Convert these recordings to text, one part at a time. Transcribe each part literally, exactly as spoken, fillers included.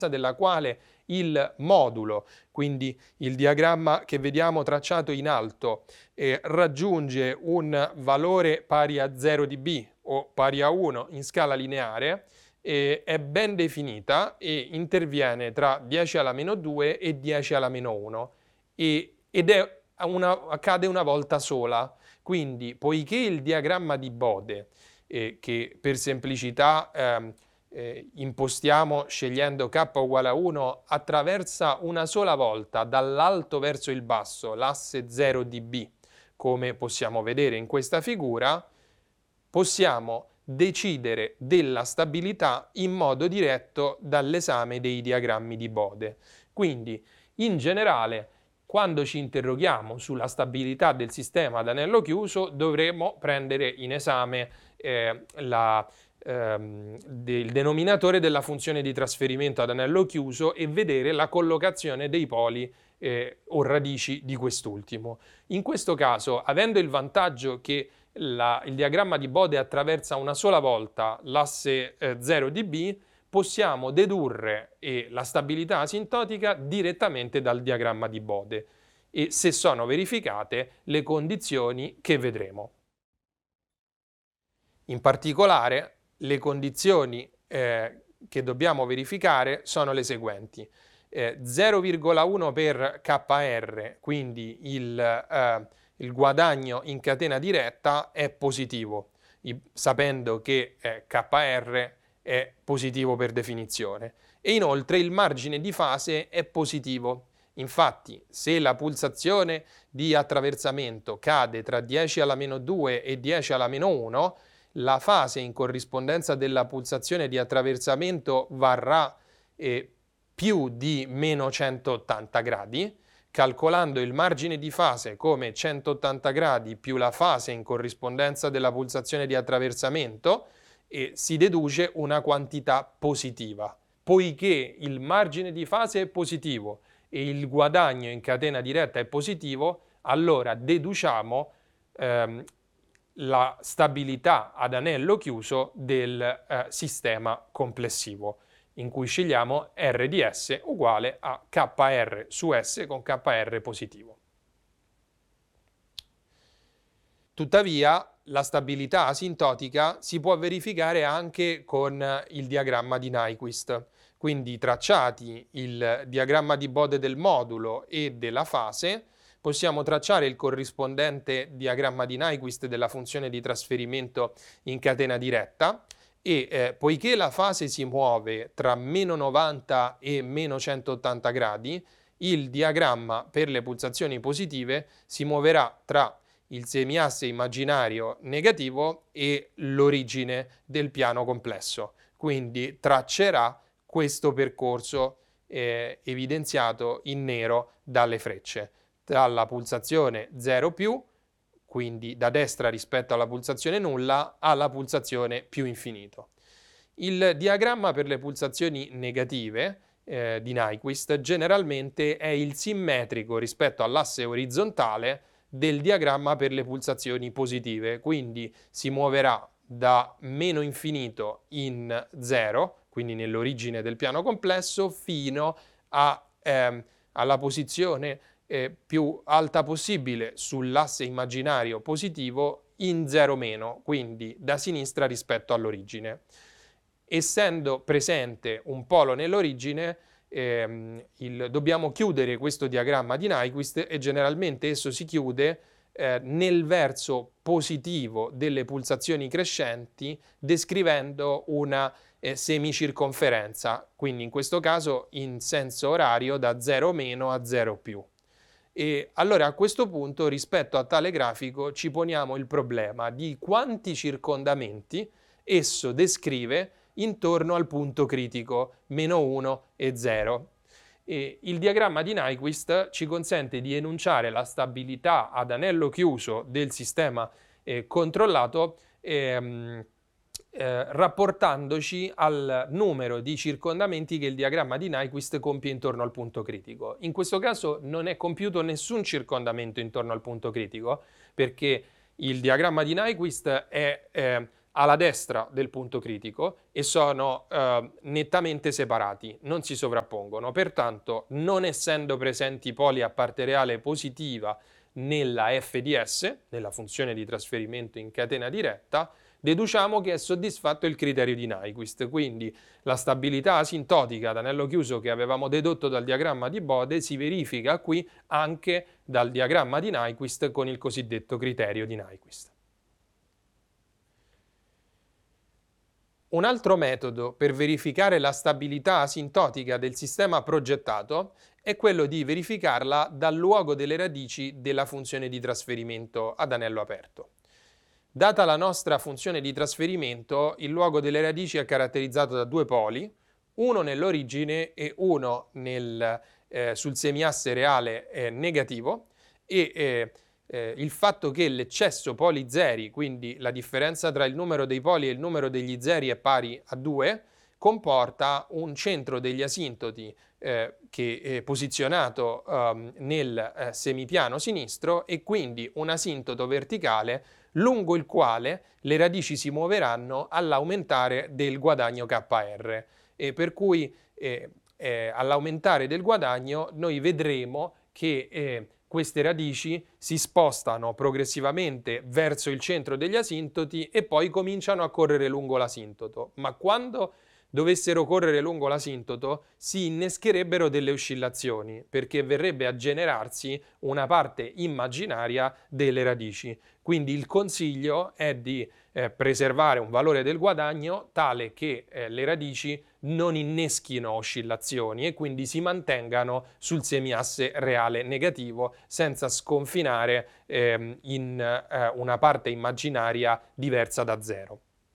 della quale il modulo, quindi il diagramma che vediamo tracciato in alto, eh, raggiunge un valore pari a zero dB o pari a uno in scala lineare, eh, è ben definita e interviene tra dieci alla meno due e dieci alla meno uno e, ed è una, accade una volta sola. Quindi, poiché il diagramma di Bode, eh, che per semplicità ehm, eh, impostiamo scegliendo k uguale a uno, attraversa una sola volta dall'alto verso il basso l'asse zero dB, come possiamo vedere in questa figura, possiamo decidere della stabilità in modo diretto dall'esame dei diagrammi di Bode. Quindi, in generale, quando ci interroghiamo sulla stabilità del sistema ad anello chiuso, dovremo prendere in esame eh, la, ehm, del denominatore della funzione di trasferimento ad anello chiuso e vedere la collocazione dei poli eh, o radici di quest'ultimo. In questo caso, avendo il vantaggio che la, il diagramma di Bode attraversa una sola volta l'asse eh, zero dB, possiamo dedurre eh, la stabilità asintotica direttamente dal diagramma di Bode e, se sono verificate, le condizioni che vedremo. In particolare, le condizioni eh, che dobbiamo verificare sono le seguenti. Eh, zero virgola uno per K R, quindi il, eh, il guadagno in catena diretta, è positivo, I, sapendo che eh, K R è positivo per definizione. E inoltre il margine di fase è positivo. Infatti, se la pulsazione di attraversamento cade tra dieci alla meno due e dieci alla meno uno, la fase in corrispondenza della pulsazione di attraversamento varrà eh, più di meno centottanta gradi, calcolando il margine di fase come centottanta gradi più la fase in corrispondenza della pulsazione di attraversamento, e si deduce una quantità positiva. Poiché il margine di fase è positivo e il guadagno in catena diretta è positivo, allora deduciamo ehm, la stabilità ad anello chiuso del eh, sistema complessivo, in cui scegliamo R di S uguale a K R su S con K R positivo. Tuttavia, la stabilità asintotica si può verificare anche con il diagramma di Nyquist. Quindi, tracciati il diagramma di Bode del modulo e della fase, possiamo tracciare il corrispondente diagramma di Nyquist della funzione di trasferimento in catena diretta e eh, poiché la fase si muove tra meno novanta e meno centottanta gradi, il diagramma per le pulsazioni positive si muoverà tra il semiasse immaginario negativo e l'origine del piano complesso. Quindi traccerà questo percorso eh, evidenziato in nero dalle frecce, dalla pulsazione zero più, quindi da destra rispetto alla pulsazione nulla, alla pulsazione più infinito. Il diagramma per le pulsazioni negative eh, di Nyquist generalmente è il simmetrico rispetto all'asse orizzontale del diagramma per le pulsazioni positive, quindi si muoverà da meno infinito in zero, quindi nell'origine del piano complesso, fino a, ehm, alla posizione eh, più alta possibile sull'asse immaginario positivo in zero meno, quindi da sinistra rispetto all'origine. Essendo presente un polo nell'origine, ehm, il, dobbiamo chiudere questo diagramma di Nyquist e generalmente esso si chiude eh, nel verso positivo delle pulsazioni crescenti, descrivendo una eh, semicirconferenza, quindi in questo caso in senso orario da zero meno a zero più. E allora a questo punto, rispetto a tale grafico, ci poniamo il problema di quanti circondamenti esso descrive intorno al punto critico meno uno e zero. E il diagramma di Nyquist ci consente di enunciare la stabilità ad anello chiuso del sistema eh, controllato ehm, eh, rapportandoci al numero di circondamenti che il diagramma di Nyquist compie intorno al punto critico. In questo caso non è compiuto nessun circondamento intorno al punto critico, perché il diagramma di Nyquist è eh, alla destra del punto critico e sono eh, nettamente separati, non si sovrappongono. Pertanto, non essendo presenti poli a parte reale positiva nella F D S, nella funzione di trasferimento in catena diretta, deduciamo che è soddisfatto il criterio di Nyquist. Quindi la stabilità asintotica d'anello chiuso che avevamo dedotto dal diagramma di Bode si verifica qui anche dal diagramma di Nyquist con il cosiddetto criterio di Nyquist. Un altro metodo per verificare la stabilità asintotica del sistema progettato è quello di verificarla dal luogo delle radici della funzione di trasferimento ad anello aperto. Data la nostra funzione di trasferimento, il luogo delle radici è caratterizzato da due poli, uno nell'origine e uno nel, eh, sul semiasse reale eh, negativo, e eh, Eh, il fatto che l'eccesso poli zeri, quindi la differenza tra il numero dei poli e il numero degli zeri è pari a due, comporta un centro degli asintoti eh, che è posizionato um, nel eh, semipiano sinistro e quindi un asintoto verticale lungo il quale le radici si muoveranno all'aumentare del guadagno K R. E per cui eh, eh, all'aumentare del guadagno noi vedremo che eh, queste radici si spostano progressivamente verso il centro degli asintoti e poi cominciano a correre lungo l'asintoto. Ma quando dovessero correre lungo l'asintoto si innescherebbero delle oscillazioni, perché verrebbe a generarsi una parte immaginaria delle radici. Quindi il consiglio è di eh, preservare un valore del guadagno tale che eh, le radici non inneschino oscillazioni e quindi si mantengano sul semiasse reale negativo senza sconfinare ehm, in eh, una parte immaginaria diversa da zero.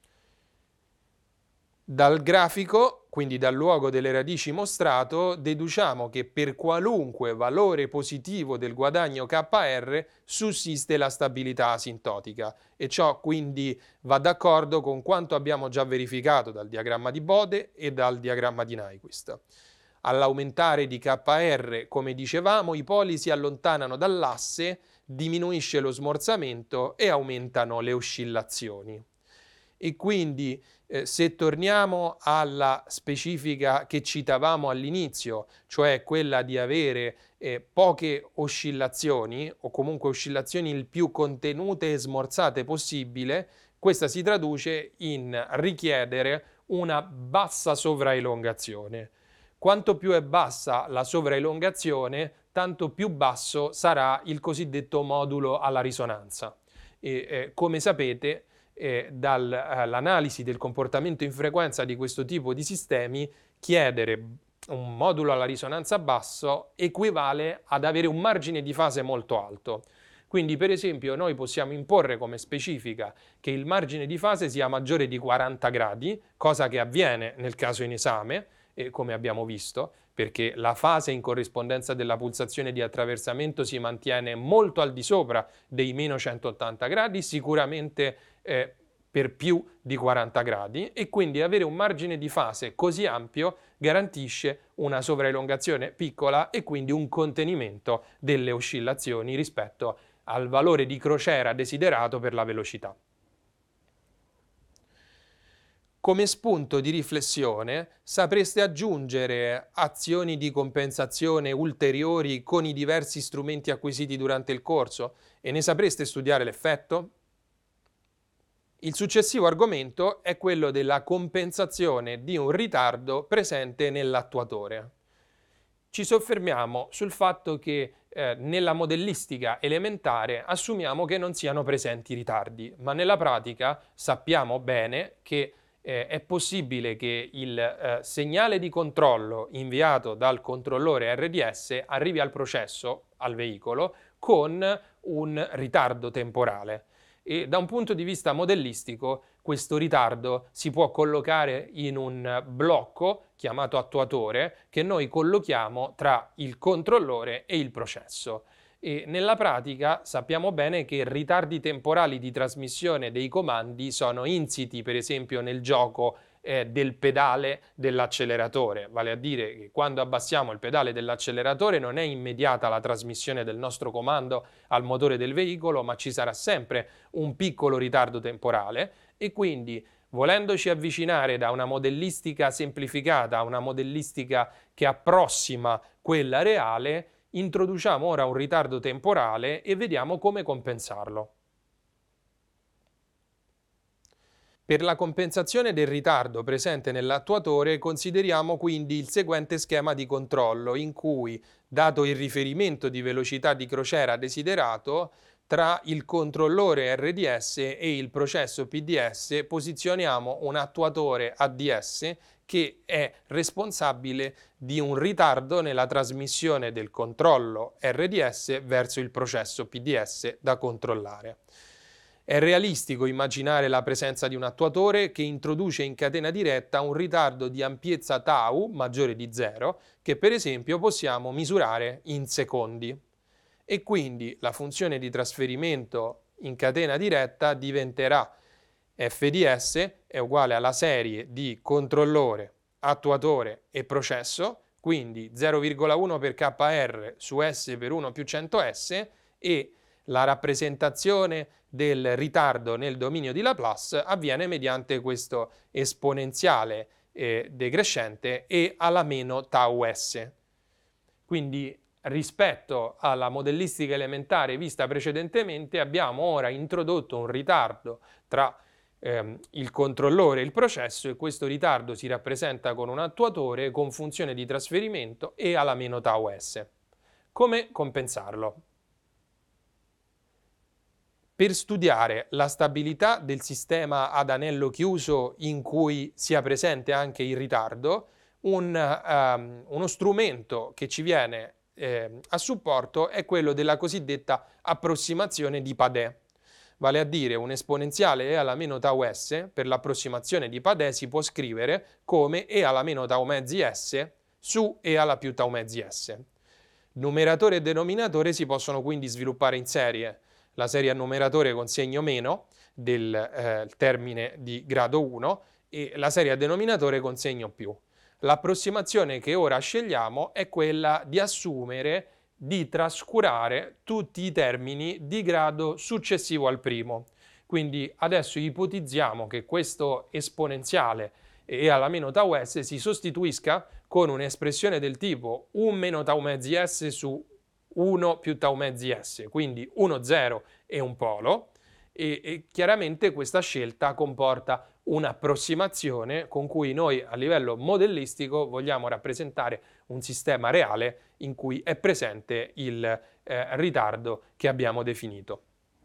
Dal grafico, quindi dal luogo delle radici mostrato, deduciamo che per qualunque valore positivo del guadagno K R sussiste la stabilità asintotica e ciò quindi va d'accordo con quanto abbiamo già verificato dal diagramma di Bode e dal diagramma di Nyquist. All'aumentare di K R, come dicevamo, i poli si allontanano dall'asse, diminuisce lo smorzamento e aumentano le oscillazioni. E quindi eh, se torniamo alla specifica che citavamo all'inizio, cioè quella di avere eh, poche oscillazioni o comunque oscillazioni il più contenute e smorzate possibile, questa si traduce in richiedere una bassa sovraelongazione. Quanto più è bassa la sovraelongazione, tanto più basso sarà il cosiddetto modulo alla risonanza. E, eh, come sapete, Eh, dall'analisi del comportamento in frequenza di questo tipo di sistemi, chiedere un modulo alla risonanza basso equivale ad avere un margine di fase molto alto. Quindi, per esempio, noi possiamo imporre come specifica che il margine di fase sia maggiore di quaranta gradi, cosa che avviene nel caso in esame, eh, come abbiamo visto, perché la fase in corrispondenza della pulsazione di attraversamento si mantiene molto al di sopra dei meno centottanta gradi, sicuramente eh, per più di quaranta gradi, e quindi avere un margine di fase così ampio garantisce una sovraelongazione piccola e quindi un contenimento delle oscillazioni rispetto al valore di crociera desiderato per la velocità. Come spunto di riflessione sapreste aggiungere azioni di compensazione ulteriori con i diversi strumenti acquisiti durante il corso e ne sapreste studiare l'effetto? Il successivo argomento è quello della compensazione di un ritardo presente nell'attuatore. Ci soffermiamo sul fatto che eh, nella modellistica elementare assumiamo che non siano presenti ritardi, ma nella pratica sappiamo bene che eh, è possibile che il eh, segnale di controllo inviato dal controllore R D S arrivi al processo, al veicolo, con un ritardo temporale. E da un punto di vista modellistico questo ritardo si può collocare in un blocco chiamato attuatore che noi collochiamo tra il controllore e il processo. E nella pratica sappiamo bene che ritardi temporali di trasmissione dei comandi sono insiti per esempio nel gioco eh, del pedale dell'acceleratore, vale a dire che quando abbassiamo il pedale dell'acceleratore non è immediata la trasmissione del nostro comando al motore del veicolo, ma ci sarà sempre un piccolo ritardo temporale e quindi volendoci avvicinare da una modellistica semplificata a una modellistica che approssima quella reale, introduciamo ora un ritardo temporale e vediamo come compensarlo. Per la compensazione del ritardo presente nell'attuatore consideriamo quindi il seguente schema di controllo in cui, dato il riferimento di velocità di crociera desiderato, tra il controllore R D S e il processo P D S posizioniamo un attuatore A D S che è responsabile di un ritardo nella trasmissione del controllo R D S verso il processo P D S da controllare. È realistico immaginare la presenza di un attuatore che introduce in catena diretta un ritardo di ampiezza tau maggiore di zero che per esempio possiamo misurare in secondi. E quindi la funzione di trasferimento in catena diretta diventerà F D S è uguale alla serie di controllore, attuatore e processo, quindi zero virgola uno per K R su S per uno più cento S e la rappresentazione del ritardo nel dominio di Laplace avviene mediante questo esponenziale eh, decrescente e alla meno tau S. Quindi rispetto alla modellistica elementare vista precedentemente abbiamo ora introdotto un ritardo tra ehm, il controllore e il processo e questo ritardo si rappresenta con un attuatore con funzione di trasferimento e alla meno tau S. Come compensarlo? Per studiare la stabilità del sistema ad anello chiuso in cui sia presente anche il ritardo, un, um, uno strumento che ci viene eh, a supporto è quello della cosiddetta approssimazione di Padé. Vale a dire un esponenziale e alla meno tau S, per l'approssimazione di Padé si può scrivere come e alla meno tau mezzi S su e alla più tau mezzi S. Numeratore e denominatore si possono quindi sviluppare in serie. La serie a numeratore con segno meno del eh, termine di grado uno e la serie a denominatore con segno più. L'approssimazione che ora scegliamo è quella di assumere di trascurare tutti i termini di grado successivo al primo. Quindi adesso ipotizziamo che questo esponenziale e alla meno tau S si sostituisca con un'espressione del tipo un meno tau mezzi S su uno più tau mezzi S, quindi uno, zero e un polo, e, e chiaramente questa scelta comporta un'approssimazione con cui noi a livello modellistico vogliamo rappresentare un sistema reale in cui è presente il eh, ritardo che abbiamo definito.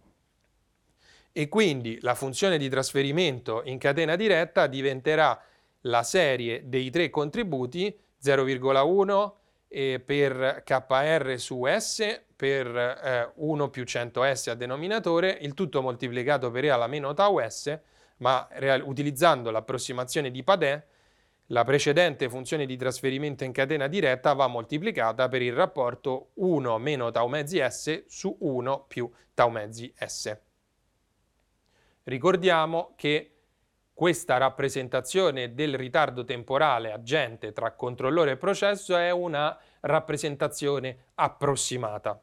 E quindi la funzione di trasferimento in catena diretta diventerà la serie dei tre contributi zero virgola uno E per K R su S per eh, uno più cento S a denominatore, il tutto moltiplicato per E alla meno tau S, ma utilizzando l'approssimazione di Padé, la precedente funzione di trasferimento in catena diretta va moltiplicata per il rapporto uno meno tau mezzi S su uno più tau mezzi S. Ricordiamo che questa rappresentazione del ritardo temporale agente tra controllore e processo è una rappresentazione approssimata.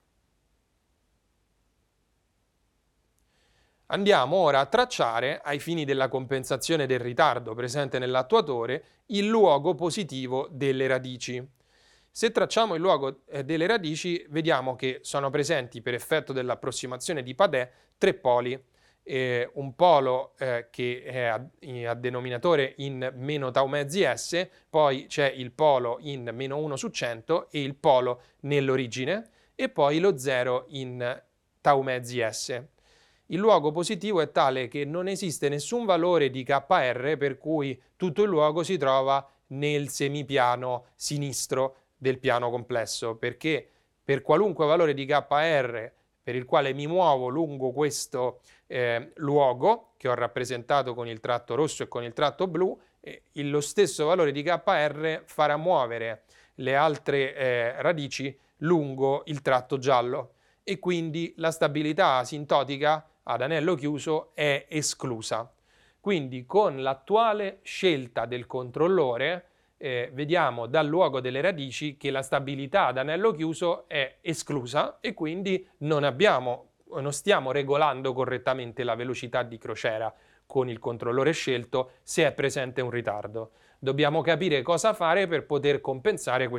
Andiamo ora a tracciare, ai fini della compensazione del ritardo presente nell'attuatore, il luogo positivo delle radici. Se tracciamo il luogo delle radici, vediamo che sono presenti per effetto dell'approssimazione di Padé tre poli. Eh, un polo eh, che è a, a denominatore in meno tau mezzi S, poi c'è il polo in meno uno su cento e il polo nell'origine e poi lo zero in tau mezzi S. Il luogo positivo è tale che non esiste nessun valore di K R per cui tutto il luogo si trova nel semipiano sinistro del piano complesso, perché per qualunque valore di K R per il quale mi muovo lungo questo eh, luogo, che ho rappresentato con il tratto rosso e con il tratto blu, eh, lo stesso valore di K R farà muovere le altre eh, radici lungo il tratto giallo e quindi la stabilità asintotica ad anello chiuso è esclusa. Quindi con l'attuale scelta del controllore eh, vediamo dal luogo delle radici che la stabilità ad anello chiuso è esclusa e quindi non abbiamo, non stiamo regolando correttamente la velocità di crociera con il controllore scelto se è presente un ritardo. Dobbiamo capire cosa fare per poter compensare questo